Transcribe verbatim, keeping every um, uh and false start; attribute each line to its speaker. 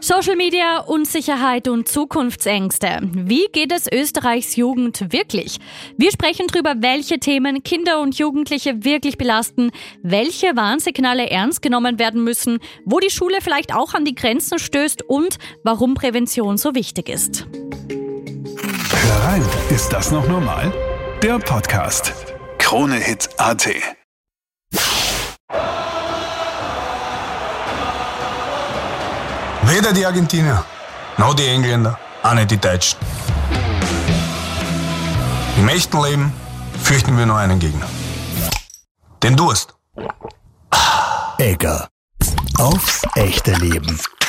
Speaker 1: Social Media, Unsicherheit und Zukunftsängste. Wie geht es Österreichs Jugend wirklich? Wir sprechen darüber, welche Themen Kinder und Jugendliche wirklich belasten, welche Warnsignale ernst genommen werden müssen, wo die Schule vielleicht auch an die Grenzen stößt und warum Prävention so wichtig ist.
Speaker 2: Hör rein, ist das noch normal? Der Podcast. Krone Hit Punkt A T.
Speaker 3: Weder die Argentinier, noch die Engländer, auch nicht die Deutschen. Im echten Leben fürchten wir nur einen Gegner. Den Durst.
Speaker 4: Egger. Aufs echte Leben.